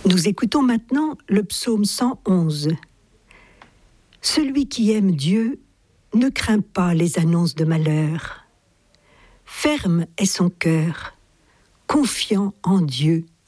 Nous écoutons maintenant le psaume 111. Celui qui aime Dieu ne craint pas les annonces de malheur. Ferme est son cœur, confiant en Dieu